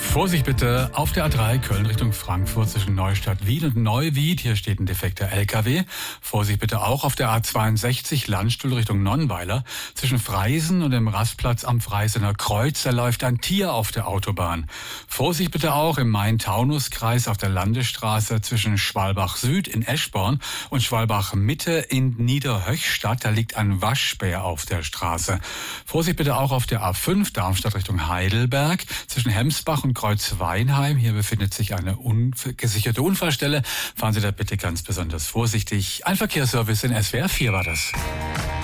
Vorsicht bitte auf der A3 Köln Richtung Frankfurt zwischen Neustadt Wien und Neuwied. Hier steht ein defekter LKW. Vorsicht bitte auch auf der A62 Landstuhl Richtung Nonnweiler. Zwischen Freisen und dem Rastplatz am Freisener Kreuz, da läuft ein Tier auf der Autobahn. Vorsicht bitte auch im Main-Taunus-Kreis auf der Landesstraße zwischen Schwalbach Süd in Eschborn und Schwalbach Mitte in Niederhöchstadt. Da liegt ein Waschbär auf der Straße. Vorsicht bitte auch auf der A5 Darmstadt Richtung Heidelberg zwischen Hemsbach und Kreuzweinheim. Hier befindet sich eine gesicherte Unfallstelle. Fahren Sie da bitte ganz besonders vorsichtig. Ein Verkehrsservice in SWR 4 war das.